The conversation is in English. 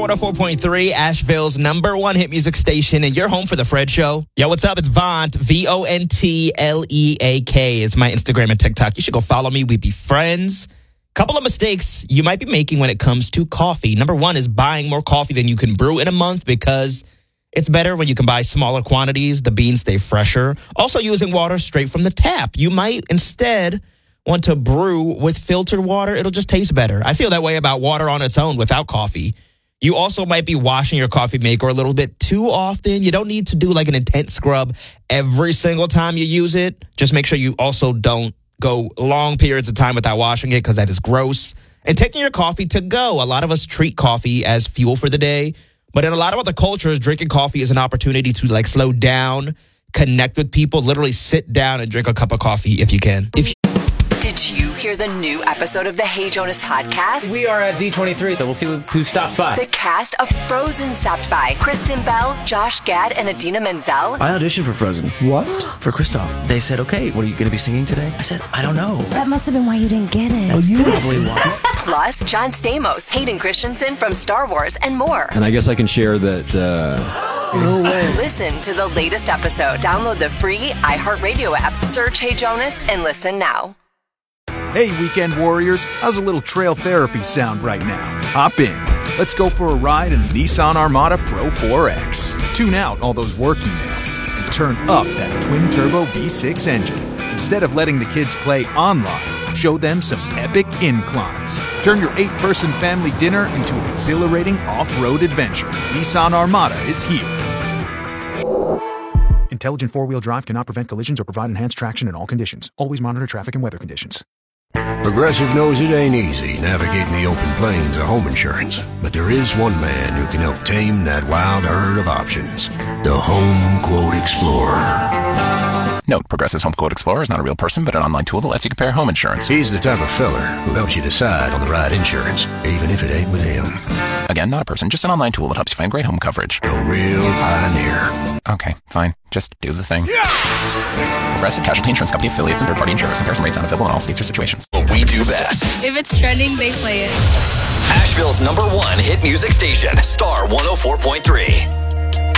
104.3, Asheville's number one hit music station, and you're home for The Fred Show. Yo, what's up? It's Vont, VONTLEAK. It's my Instagram and TikTok. You should go follow me. We be friends. Couple of mistakes you might be making when it comes to coffee. Number one is buying more coffee than you can brew in a month because it's better when you can buy smaller quantities. The beans stay fresher. Also, using water straight from the tap. You might instead want to brew with filtered water. It'll just taste better. I feel that way about water on its own without coffee. You also might be washing your coffee maker a little bit too often. You don't need to do like an intense scrub every single time you use it. Just make sure you also don't go long periods of time without washing it because that is gross. And taking your coffee to go. A lot of us treat coffee as fuel for the day. But in a lot of other cultures, drinking coffee is an opportunity to like slow down, connect with people, literally sit down and drink a cup of coffee if you can. Did you hear the new episode of the Hey Jonas podcast? We are at D23, so we'll see who stops by. The cast of Frozen stopped by. Kristen Bell, Josh Gad, and Idina Menzel. I auditioned for Frozen. What? For Kristoff. They said, okay, what are you going to be singing today? I said, I don't know. That must have been why you didn't get it. That's probably why. Plus, John Stamos, Hayden Christensen from Star Wars, and more. And I guess I can share that... No way. Listen to the latest episode. Download the free iHeartRadio app. Search Hey Jonas and listen now. Hey, weekend warriors, how's a little trail therapy sound right now? Hop in. Let's go for a ride in the Nissan Armada Pro 4X. Tune out all those work emails and turn up that twin-turbo V6 engine. Instead of letting the kids play online, show them some epic inclines. Turn your 8-person family dinner into an exhilarating off-road adventure. Nissan Armada is here. Intelligent four-wheel drive cannot prevent collisions or provide enhanced traction in all conditions. Always monitor traffic and weather conditions. Progressive knows it ain't easy navigating the open plains of home insurance, but there is one man who can help tame that wild herd of options. The Home Quote Explorer. Note, Progressive's Home Quote Explorer is not a real person, but an online tool that lets you compare home insurance. He's the type of feller who helps you decide on the right insurance, even if it ain't with him. Again, not a person, just an online tool that helps you find great home coverage. A real pioneer. Okay, fine. Just do the thing. Progressive Casualty Insurance Company affiliates and third-party insurers. Comparison rates not available in all states or situations. What we do best. If it's trending, they play it. Asheville's number one hit music station, Star 104.3.